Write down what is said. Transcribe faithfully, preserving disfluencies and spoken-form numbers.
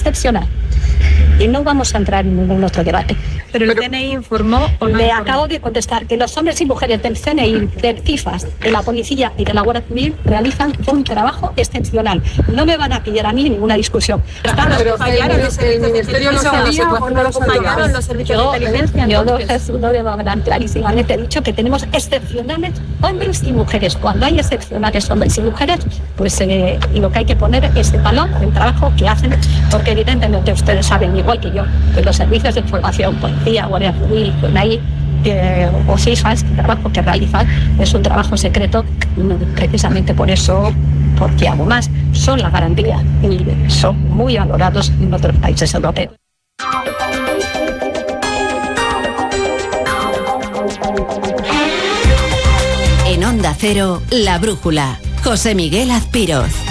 excepcional. Y no vamos a entrar en ningún otro debate. Pero el Pero, C N I informó o no Le informó? acabo de contestar que los hombres y mujeres del C N I, del CIFAS, de la policía y de la Guardia Civil realizan un trabajo excepcional. No me van a pillar a mí ninguna discusión. Claro, pero fallaron los el Ministerio no sabía o no los fallaron los servicios Yo, de inteligencia. yo no, no debo hablar clarísimamente. He dicho que tenemos excepcionales hombres y mujeres. Cuando hay excepcionales hombres y mujeres, pues eh, lo que hay que poner es el valor del trabajo que hacen, porque evidentemente ustedes saben, igual que yo, que los servicios de información, policía, Guardia Civil, ahí, eh, o CIFAS, el trabajo que realizan es un trabajo secreto, precisamente por eso, porque algo más, son la garantía y son muy valorados en otros países europeos. En Onda Cero, La Brújula, José Miguel Azpiroz.